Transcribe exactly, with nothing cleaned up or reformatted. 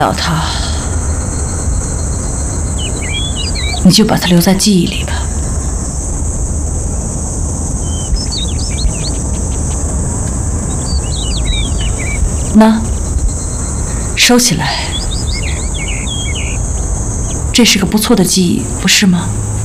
要他，你就把他留在记忆里吧。那，收起来，这是个不错的记忆，不是吗？